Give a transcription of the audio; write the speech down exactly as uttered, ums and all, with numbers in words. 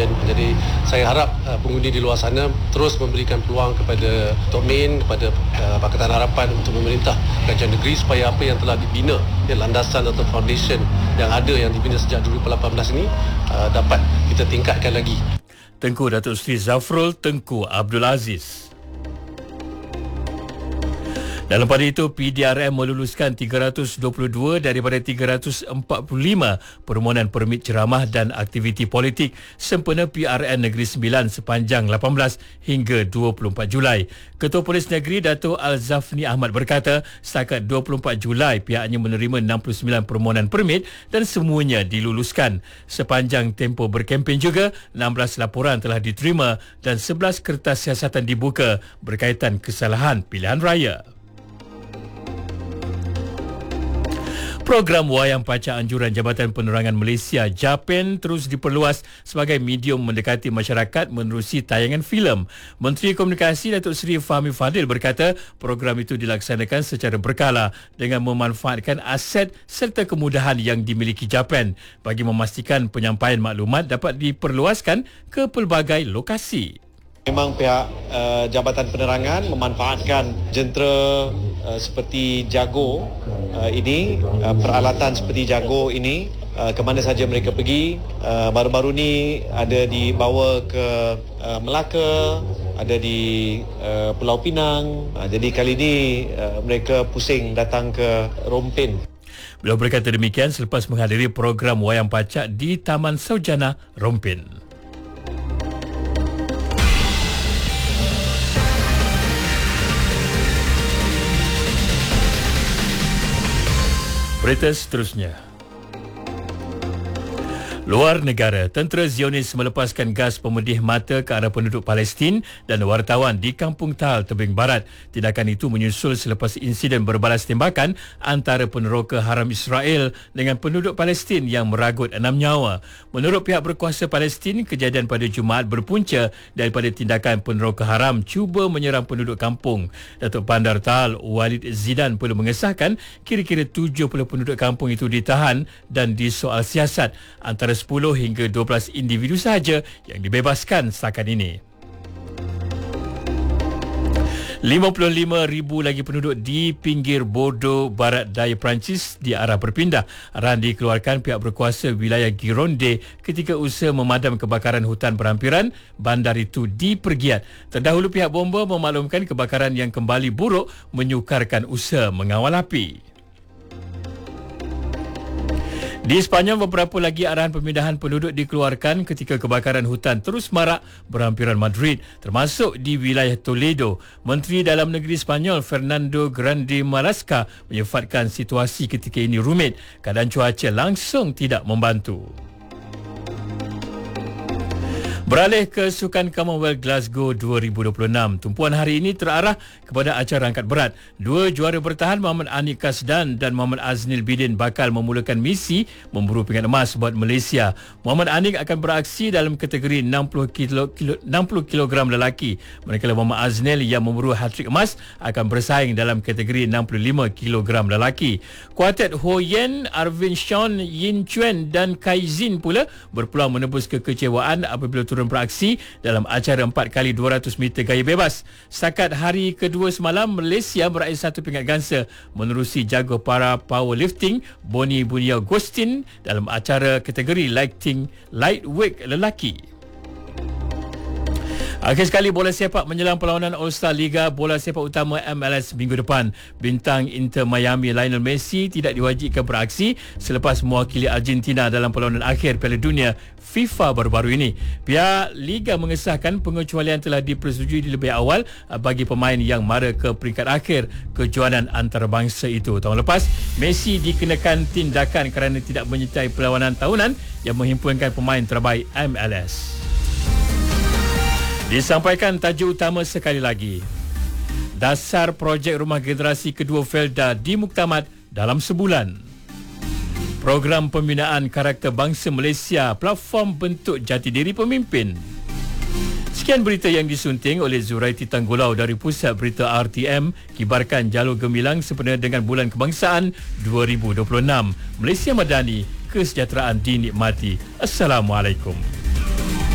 Parlimen. Jadi saya harap uh, pengundi di luar sana terus memberikan peluang kepada Tok Min, kepada uh, Pakatan Harapan untuk memerintah kerajaan negeri supaya apa yang telah dibina, ya, landasan atau foundation yang ada yang dibina sejak dua ribu lapan belas ini uh, dapat kita tingkatkan lagi. Tengku Datuk Seri Zafrul Tengku Abdul Aziz. Dalam pada itu, P D R M meluluskan tiga ratus dua puluh dua daripada tiga ratus empat puluh lima permohonan permit ceramah dan aktiviti politik sempena P R N Negeri Sembilan sepanjang lapan belas hingga dua puluh empat Julai. Ketua Polis Negeri Dato' Al-Zafni Ahmad berkata, setakat dua puluh empat Julai pihaknya menerima enam puluh sembilan permohonan permit dan semuanya diluluskan. Sepanjang tempoh berkempen juga, enam belas laporan telah diterima dan sebelas kertas siasatan dibuka berkaitan kesalahan pilihan raya. Program Wayang Pacak Anjuran Jabatan Penerangan Malaysia JAPEN terus diperluas sebagai medium mendekati masyarakat menerusi tayangan filem. Menteri Komunikasi Datuk Seri Fahmi Fadil berkata program itu dilaksanakan secara berkala dengan memanfaatkan aset serta kemudahan yang dimiliki JAPEN bagi memastikan penyampaian maklumat dapat diperluaskan ke pelbagai lokasi. Memang pihak uh, Jabatan Penerangan memanfaatkan jentera uh, seperti Jago uh, ini, uh, peralatan seperti Jago ini uh, ke mana saja mereka pergi. Uh, baru-baru ni ada dibawa ke uh, Melaka, ada di uh, Pulau Pinang. Uh, jadi kali ini uh, mereka pusing datang ke Rompin. Beliau berkata demikian selepas menghadiri program Wayang Pacak di Taman Saujana Rompin. Berita seterusnya. Luar negara, tentera Zionis melepaskan gas pemedih mata ke arah penduduk Palestin dan wartawan di Kampung Tal, Tebing Barat. Tindakan itu menyusul selepas insiden berbalas tembakan antara peneroka haram Israel dengan penduduk Palestin yang meragut enam nyawa. Menurut pihak berkuasa Palestin, kejadian pada Jumaat berpunca daripada tindakan peneroka haram cuba menyerang penduduk kampung. Datuk Bandar Tal, Walid Zidan perlu mengesahkan kira-kira tujuh puluh penduduk kampung itu ditahan dan disoal siasat. Antara sepuluh hingga dua belas individu sahaja yang dibebaskan setakat ini. lima puluh lima ribu lagi penduduk di pinggir Bordeaux barat daya Perancis diarah berpindah. Arahan dikeluarkan pihak berkuasa wilayah Gironde ketika usaha memadam kebakaran hutan berhampiran bandar itu dipergiat. Terdahulu pihak bomba memaklumkan kebakaran yang kembali buruk menyukarkan usaha mengawal api. Di Sepanyol, beberapa lagi arahan pemindahan penduduk dikeluarkan ketika kebakaran hutan terus marak berhampiran Madrid, termasuk di wilayah Toledo. Menteri Dalam Negeri Sepanyol, Fernando Grande Marlaska, menyifatkan situasi ketika ini rumit. Keadaan cuaca langsung tidak membantu. Beralih ke Sukan Commonwealth Glasgow dua ribu dua puluh enam, tumpuan hari ini terarah kepada acara angkat berat. Dua juara bertahan Muhammad Anik Kasdan dan Muhammad Aznil Bidin bakal memulakan misi memburu pingat emas buat Malaysia. Muhammad Anik akan beraksi dalam kategori enam puluh kilogram lelaki, manakala Muhammad Aznil yang memburu hat-trick emas akan bersaing dalam kategori enam puluh lima kilogram lelaki. Kuartet Ho Yen, Arvin Sean, Yin Chuen dan Kai Zin pula berpeluang menebus kekecewaan apabila turun beraksi dalam acara empat kali dua ratus meter gaya bebas. Setakat hari kedua semalam, Malaysia meraih satu pingat gangsa menerusi jago para powerlifting Boni Bunia Gostin dalam acara kategori lighting lightweight lelaki. Akhir sekali, bola sepak menjelang perlawanan All-Star Liga bola sepak utama M L S minggu depan. Bintang Inter Miami Lionel Messi tidak diwajibkan beraksi selepas mewakili Argentina dalam perlawanan akhir Piala Dunia FIFA baru-baru ini. Pihak Liga mengesahkan pengecualian telah dipersetujui di lebih awal bagi pemain yang mara ke peringkat akhir kejuanan antarabangsa itu. Tahun lepas, Messi dikenakan tindakan kerana tidak menyertai perlawanan tahunan yang menghimpunkan pemain terbaik M L S. Disampaikan tajuk utama sekali lagi. Dasar projek rumah generasi kedua Felda dimuktamad dalam sebulan. Program pembinaan karakter bangsa Malaysia, platform bentuk jati diri pemimpin. Sekian berita yang disunting oleh Zuraiti Tanggulau dari Pusat Berita R T M, kibarkan jalur gemilang sempena dengan Bulan Kebangsaan dua ribu dua puluh enam. Malaysia Madani, kesejahteraan dinikmati. Assalamualaikum.